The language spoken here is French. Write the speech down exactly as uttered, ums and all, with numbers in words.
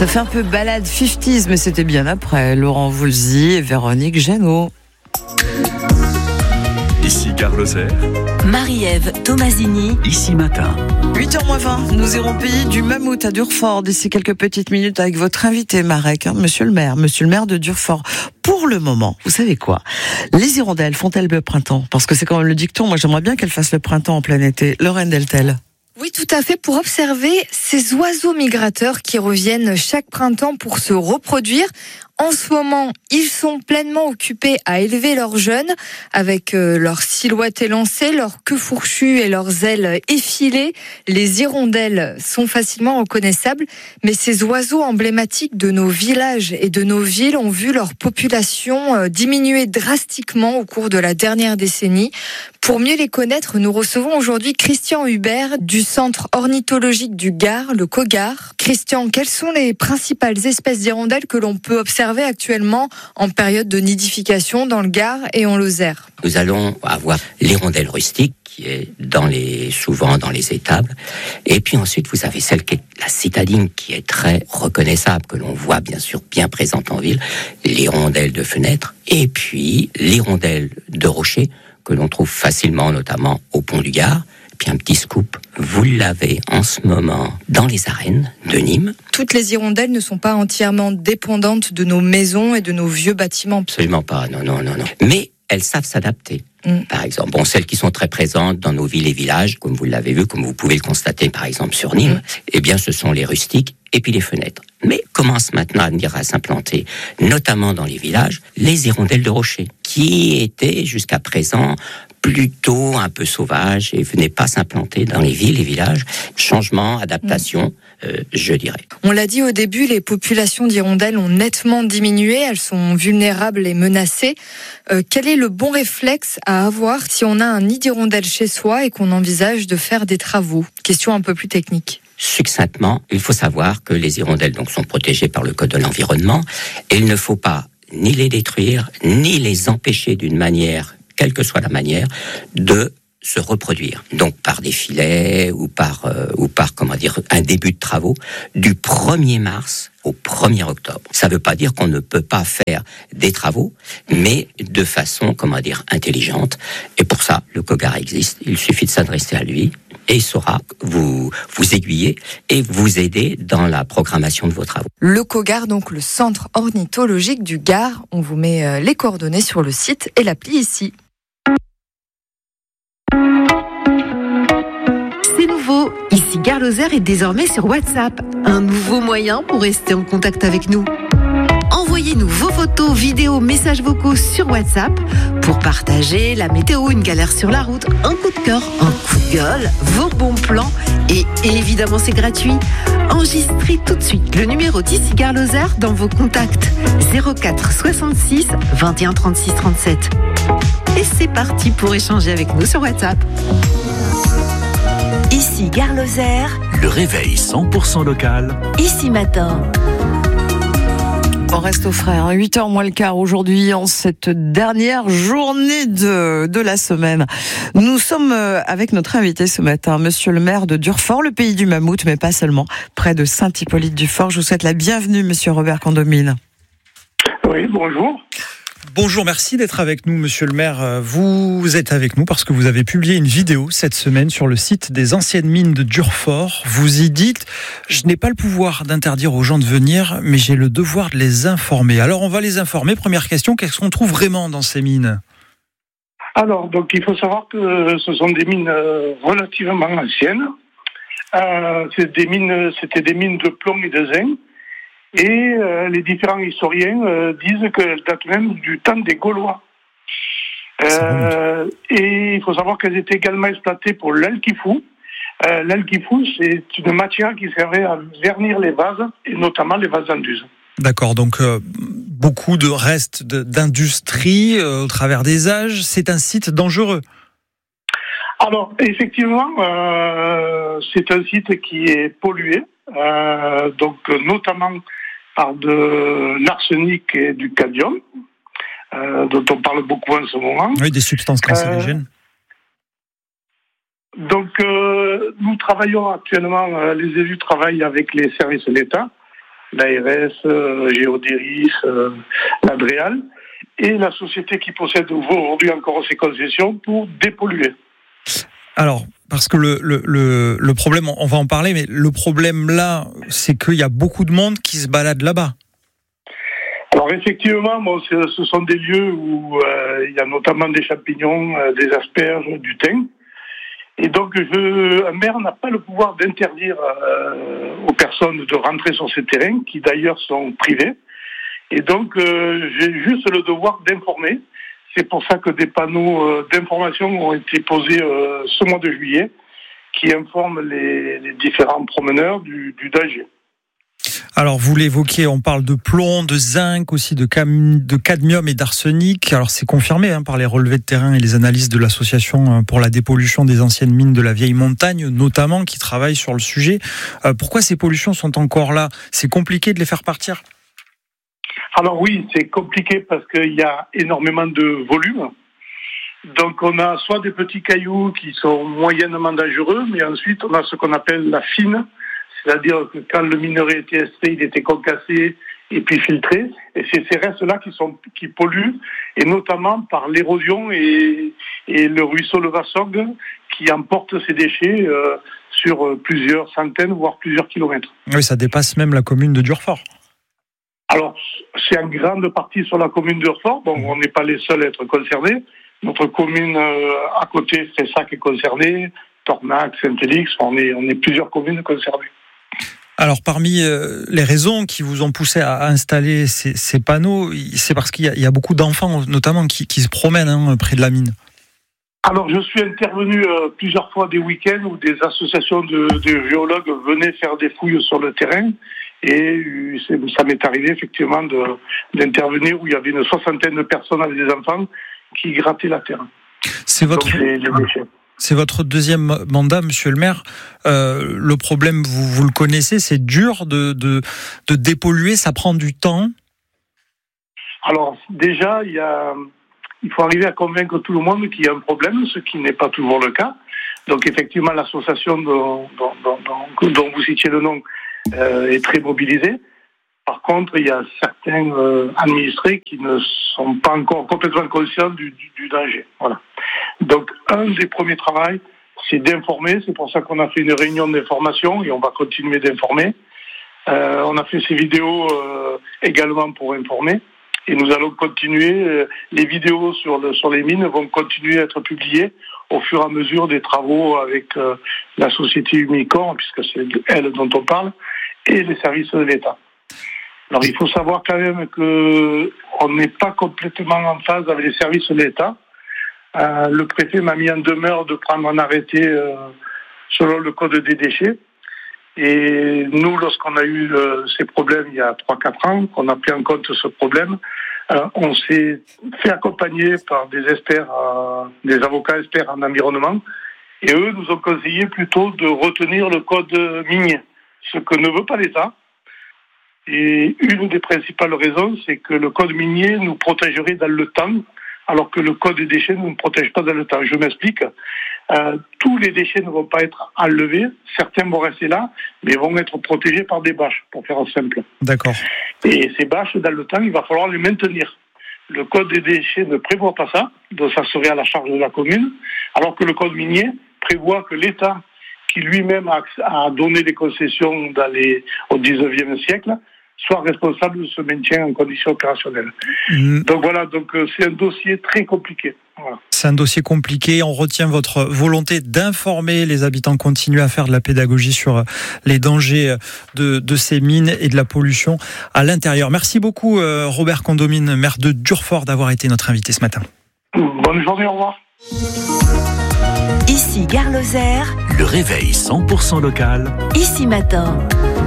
Ça fait un peu balade cinquantaise, mais c'était bien après. Laurent Voulzy et Véronique Jeannot. Ici Gare Lozère. Marie-Ève Tomasini. Ici Matin. huit heures moins vingt, nous irons payer du mammouth à Durfort d'ici quelques petites minutes avec votre invité Marek, hein, monsieur le maire, monsieur le maire de Durfort. Pour le moment, vous savez quoi? Les hirondelles font-elles le printemps? Parce que c'est quand même le dicton, moi j'aimerais bien qu'elles fassent le printemps en plein été. Lorraine Deltel. Oui, tout à fait, pour observer ces oiseaux migrateurs qui reviennent chaque printemps pour se reproduire. En ce moment, ils sont pleinement occupés à élever leurs jeunes avec euh, leur silhouette élancée, leur queue fourchue et leurs ailes effilées. Les hirondelles sont facilement reconnaissables, mais ces oiseaux emblématiques de nos villages et de nos villes ont vu leur population euh, diminuer drastiquement au cours de la dernière décennie. Pour mieux les connaître, nous recevons aujourd'hui Christian Hubert du Centre ornithologique du Gard, le COGAR. Christian, quelles sont les principales espèces d'hirondelles que l'on peut observer actuellement en période de nidification dans le Gard et en Lozère? Nous allons avoir l'hirondelle rustique qui est dans les, souvent dans les étables. Et puis ensuite, vous avez celle qui est la citadine qui est très reconnaissable, que l'on voit bien sûr bien présente en ville, l'hirondelle de fenêtre. Et puis l'hirondelle de rocher que l'on trouve facilement, notamment au pont du Gard. Puis un petit scoop, vous l'avez en ce moment dans les arènes de Nîmes. Toutes les hirondelles ne sont pas entièrement dépendantes de nos maisons et de nos vieux bâtiments. Absolument pas, non, non, non, non. Mais elles savent s'adapter. Mmh. Par exemple, bon, celles qui sont très présentes dans nos villes et villages, comme vous l'avez vu, comme vous pouvez le constater par exemple sur Nîmes, mmh. eh bien ce sont les rustiques et puis les fenêtres. Mais commencent maintenant à venir à s'implanter, notamment dans les villages, les hirondelles de rocher, qui étaient jusqu'à présent plutôt un peu sauvages et venaient pas s'implanter dans les villes et villages. Changement, adaptation, mmh. euh, je dirais. On l'a dit au début, les populations d'hirondelles ont nettement diminué, elles sont vulnérables et menacées. Euh, quel est le bon réflexe à avoir si on a un nid d'hirondelles chez soi et qu'on envisage de faire des travaux? Question un peu plus technique. Succinctement, il faut savoir que les hirondelles donc sont protégées par le code de l'environnement et il ne faut pas ni les détruire, ni les empêcher d'une manière, quelle que soit la manière, de se reproduire. Donc par des filets ou par euh, ou par comment dire un début de travaux du premier mars au premier octobre. Ça ne veut pas dire qu'on ne peut pas faire des travaux, mais de façon comment dire intelligente. Et pour ça, le COGAR existe. Il suffit de s'adresser à lui et il saura vous vous aiguiller et vous aider dans la programmation de vos travaux. Le COGAR, donc le Centre ornithologique du Gard. On vous met les coordonnées sur le site et l'appli ici. C'est nouveau, ici Gare Lozère est désormais sur WhatsApp. Un nouveau moyen pour rester en contact avec nous. Envoyez-nous vos photos, vidéos, messages vocaux sur WhatsApp pour partager la météo, une galère sur la route, un coup de cœur, un coup de gueule, vos bons plans et évidemment c'est gratuit. Enregistrez tout de suite le numéro d'ici Gare Lozère dans vos contacts zéro quatre soixante-six vingt et un trente-six trente-sept. Et c'est parti pour échanger avec nous sur WhatsApp. Ici Gare Lozère. Le réveil cent pour cent local. Ici Matin. On reste au frais, hein. huit heures moins le quart aujourd'hui, en cette dernière journée de, de la semaine. Nous sommes avec notre invité ce matin, monsieur le maire de Durfort, le pays du mammouth, mais pas seulement, près de Saint-Hippolyte-du-Fort. Je vous souhaite la bienvenue, monsieur Robert Condomine. Oui, bonjour. Bonjour, merci d'être avec nous, monsieur le maire. Vous êtes avec nous parce que vous avez publié une vidéo cette semaine sur le site des anciennes mines de Durfort. Vous y dites « Je n'ai pas le pouvoir d'interdire aux gens de venir, mais j'ai le devoir de les informer ». Alors, on va les informer. Première question, qu'est-ce qu'on trouve vraiment dans ces mines ? Alors, donc, il faut savoir que ce sont des mines relativement anciennes. Euh, c'est des mines, c'était des mines de plomb et de zinc. Et euh, les différents historiens euh, disent qu'elles datent même du temps des Gaulois. Euh, et il faut savoir qu'elles étaient également exploitées pour l'alkifou. Euh, l'alkifou, c'est une matière qui servait à vernir les vases, et notamment les vases d'Anduze. D'accord, donc euh, beaucoup de restes de, d'industrie euh, au travers des âges. C'est un site dangereux. Alors, effectivement, euh, c'est un site qui est pollué, euh, donc notamment par de l'arsenic et du cadmium, euh, dont on parle beaucoup en ce moment. Oui, des substances cancérigènes. Euh, donc, euh, nous travaillons actuellement, euh, les élus travaillent avec les services de l'État, l'A R S, euh, Géodéris, euh, l'Adréal, et la société qui possède aujourd'hui encore ces concessions pour dépolluer. Alors, parce que le, le, le, le problème, on va en parler, mais le problème là, c'est qu'il y a beaucoup de monde qui se balade là-bas. Alors effectivement, bon, ce sont des lieux où euh, il y a notamment des champignons, euh, des asperges, du thym. Et donc, je, un maire n'a pas le pouvoir d'interdire euh, aux personnes de rentrer sur ces terrains, qui d'ailleurs sont privés. Et donc, euh, j'ai juste le devoir d'informer. C'est pour ça que des panneaux euh, d'information ont été posés euh, ce mois de juillet, qui informent les, les différents promeneurs du, du danger. Alors, vous l'évoquez, on parle de plomb, de zinc, aussi de, cam- de cadmium et d'arsenic. Alors, c'est confirmé hein, par les relevés de terrain et les analyses de l'association pour la dépollution des anciennes mines de la vieille montagne, notamment, qui travaille sur le sujet. Euh, pourquoi ces pollutions sont encore là ? C'est compliqué de les faire partir ? Alors oui, c'est compliqué parce qu'il y a énormément de volume. Donc, on a soit des petits cailloux qui sont moyennement dangereux, mais ensuite, on a ce qu'on appelle la fine. C'est-à-dire que quand le minerai était extrait, il était concassé et puis filtré. Et c'est ces restes-là qui sont qui polluent, et notamment par l'érosion et, et le ruisseau Levassog qui emporte ces déchets euh, sur plusieurs centaines, voire plusieurs kilomètres. Oui, ça dépasse même la commune de Durfort. Alors, c'est en grande partie sur la commune de Durfort. Bon, on n'est pas les seuls à être concernés. Notre commune euh, à côté, Fressac est concernée, Tornac, Saint-Élix, on est, on est plusieurs communes concernées. Alors, parmi euh, les raisons qui vous ont poussé à installer ces, ces panneaux, c'est parce qu'il y a, il y a beaucoup d'enfants, notamment, qui, qui se promènent hein, près de la mine. Alors, je suis intervenu euh, plusieurs fois des week-ends où des associations de, de géologues venaient faire des fouilles sur le terrain. Et euh, c'est, ça m'est arrivé, effectivement, de, d'intervenir où il y avait une soixantaine de personnes avec des enfants qui grattaient la terre. C'est votre... Donc, les, les déchets. C'est votre deuxième mandat, monsieur le maire. Euh, le problème, vous, vous le connaissez, c'est dur de, de, de dépolluer, ça prend du temps. Alors, déjà, il, y a, il faut arriver à convaincre tout le monde qu'il y a un problème, ce qui n'est pas toujours le cas. Donc, effectivement, l'association dont, dont, dont, dont, dont vous citiez le nom euh, est très mobilisée. Par contre, il y a certains euh, administrés qui ne sont pas encore complètement conscients du, du, du danger. Voilà. Donc, un des premiers travaux, c'est d'informer. C'est pour ça qu'on a fait une réunion d'information et on va continuer d'informer. Euh, on a fait ces vidéos euh, également pour informer. Et nous allons continuer. Les vidéos sur, le, sur les mines vont continuer à être publiées au fur et à mesure des travaux avec euh, la société Umicore, puisque c'est elle dont on parle, et les services de l'État. Alors, il faut savoir quand même qu'on n'est pas complètement en phase avec les services de l'État. Euh, le préfet m'a mis en demeure de prendre un arrêté euh, selon le code des déchets. Et nous, lorsqu'on a eu euh, ces problèmes il y a trois quatre ans, qu'on a pris en compte ce problème, euh, on s'est fait accompagner par des experts, euh, des avocats experts en environnement. Et eux nous ont conseillé plutôt de retenir le code minier, ce que ne veut pas l'État. Et une des principales raisons, c'est que le code minier nous protégerait dans le temps, alors que le code des déchets ne nous protège pas dans le temps. Je m'explique. Euh, tous les déchets ne vont pas être enlevés. Certains vont rester là, mais vont être protégés par des bâches, pour faire simple. D'accord. Et ces bâches, dans le temps, il va falloir les maintenir. Le code des déchets ne prévoit pas ça, donc ça serait à la charge de la commune, alors que le code minier prévoit que l'État, qui lui-même a, a donné des concessions dans les, au dix-neuvième siècle, soit responsable de ce maintien en conditions opérationnelles. Mmh. Donc voilà, donc c'est un dossier très compliqué. Voilà. C'est un dossier compliqué. On retient votre volonté d'informer les habitants, continuer à faire de la pédagogie sur les dangers de, de ces mines et de la pollution à l'intérieur. Merci beaucoup Robert Condomine, maire de Durfort, d'avoir été notre invité ce matin. Bonne journée, au revoir. Ici Gare Lozère. Le réveil cent pour cent local. Ici Matin.